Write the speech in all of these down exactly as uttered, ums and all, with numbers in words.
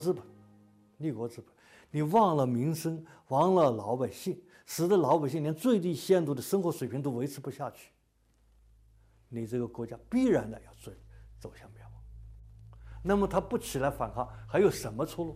资本，立国资本，你忘了民生，忘了老百姓，使得老百姓连最低限度的生活水平都维持不下去，你这个国家必然的要走走向灭亡。那么他不起来反抗，还有什么出路？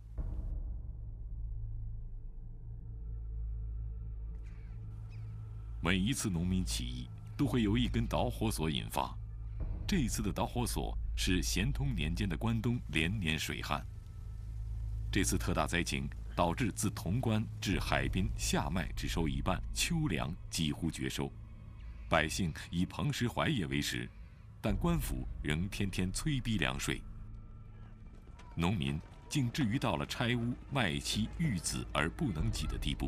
每一次农民起义都会由一根导火索引发，这一次的导火索是咸通年间的关东连年水旱。这次特大灾情导致自潼关至海滨夏麦只收一半，秋粮几乎绝收，百姓以蓬石槐叶为食，但官府仍天天催逼粮税。农民竟至于到了拆屋、卖妻、育子而不能给的地步。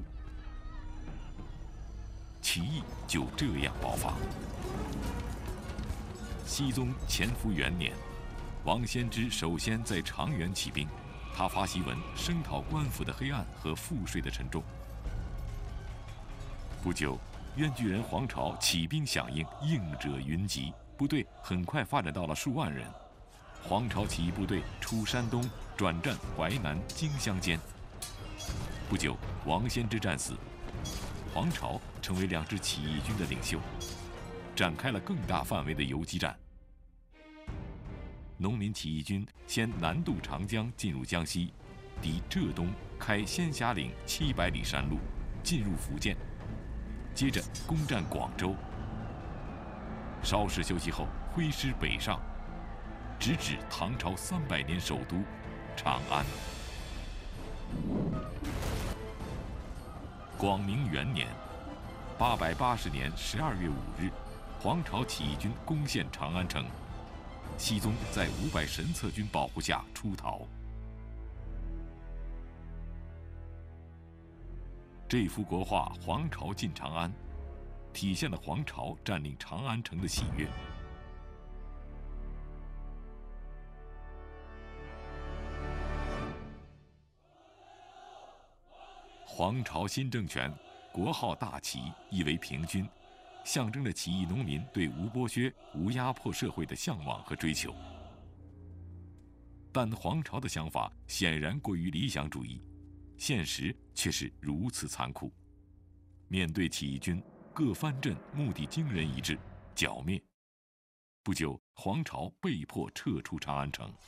起义就这样爆发。熹宗乾伏元年，王仙芝首先在长垣起兵，他发檄文声讨官府的黑暗和赋税的沉重。不久，冤居人黄巢起兵响应，应者云集，部队很快发展到了数万人。黄巢起义部队出山东，转战淮南、荆襄间。不久，王仙芝战死，黄巢成为两支起义军的领袖，展开了更大范围的游击战。农民起义军先南渡长江，进入江西，抵浙东，开仙霞岭七百里山路，进入福建，接着攻占广州。稍事休息后，挥师北上，直指唐朝三百年首都长安。广明元年，八百八十年十二月五日，黄巢起义军攻陷长安城。熹宗在五百神策军保护下出逃。这幅国画《黄巢进长安》，体现了黄巢占领长安城的喜悦。黄巢新政权，国号大齐，意为平均，象征着起义农民对无剥削、无压迫社会的向往和追求。但黄巢的想法显然过于理想主义，现实却是如此残酷。面对起义军，各藩镇目的惊人一致，剿灭。不久，黄巢被迫撤出长安城。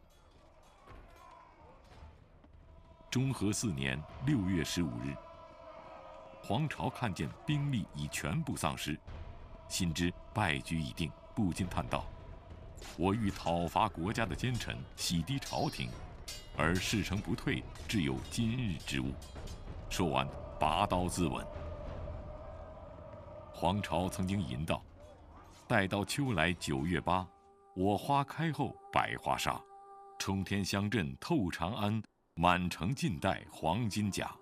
中和四年六月十五日，黄巢看见兵力已全部丧失，心知败局已定，不禁叹道：“我欲讨伐国家的奸臣，洗涤朝廷，而事成不退，只有今日之物。”说完，拔刀自刎。黄巢曾经吟道：“待到秋来九月八，我花开后百花杀。冲天香阵透长安，满城尽带黄金甲。”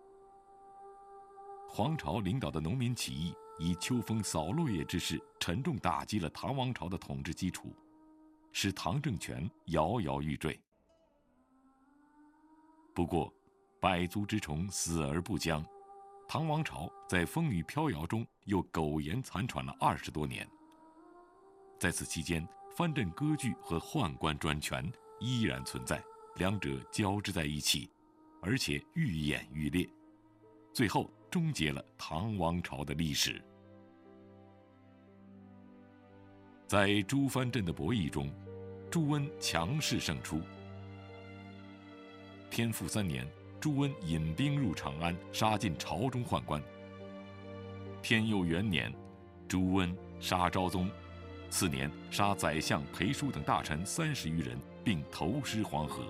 黄巢领导的农民起义以秋风扫落叶之势，沉重打击了唐王朝的统治基础，使唐政权摇摇欲坠。不过，百足之虫，死而不僵。唐王朝在风雨飘摇中又苟延残喘了二十多年。在此期间，藩镇割据和宦官专权依然存在，两者交织在一起，而且愈演愈烈，最后终结了唐王朝的历史。在诸藩镇的博弈中，朱温强势胜出。天复三年，朱温引兵入长安，杀尽朝中宦官。天佑元年，朱温杀昭宗，次年杀宰相裴叔等大臣三十余人，并投尸黄河。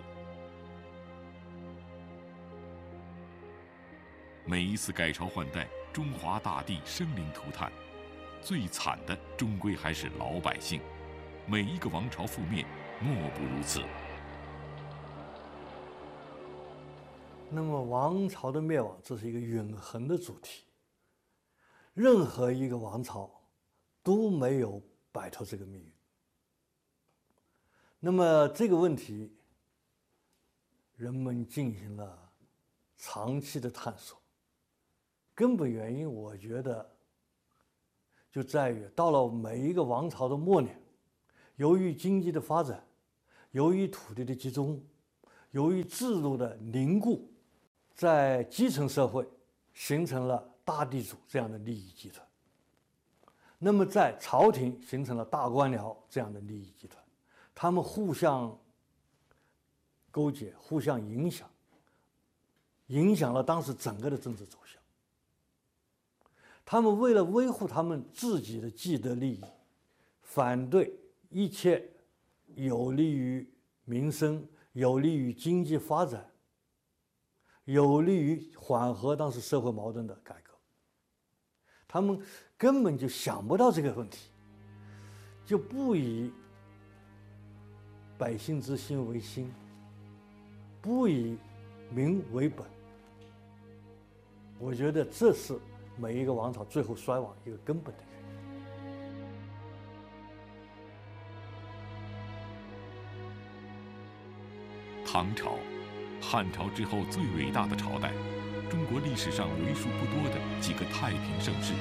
每一次改朝换代，中华大地生灵涂炭，最惨的终归还是老百姓。每一个王朝覆灭，莫不如此。 那么王朝的灭亡，这是一个永恒的主题。任何一个王朝都没有摆脱这个命运。那么这个问题，人们进行了长期的探索。根本原因，我觉得就在于到了每一个王朝的末年，由于经济的发展，由于土地的集中， 由于制度的凝固，在基层社会形成了大地主这样的利益集团，那么在朝廷形成了大官僚这样的利益集团，他们互相勾结，互相影响，影响了当时整个的政治走向。他们为了维护他们自己的既得利益，反对一切有利于民生、有利于经济发展、有利于缓和当时社会矛盾的改革。他们根本就想不到这个问题，就不以百姓之心为心，不以民为本。我觉得这是每一个王朝最后衰亡一个根本的原因。 唐朝，汉朝之后最伟大的朝代，中国历史上为数不多的几个太平盛世。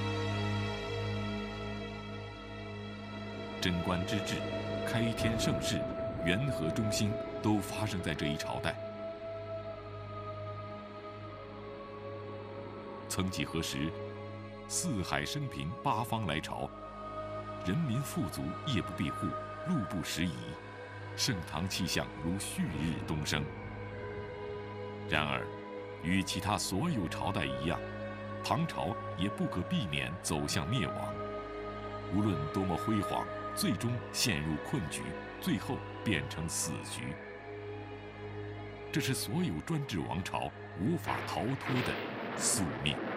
贞观之治、开天盛世、元和中兴都发生在这一朝代。曾几何时，四海升平，八方来朝，人民富足，夜不闭户，路不拾遗，盛唐气象如旭日东升。然而，与其他所有朝代一样，唐朝也不可避免走向灭亡。无论多么辉煌，最终陷入困局，最后变成死局。这是所有专制王朝无法逃脱的宿命。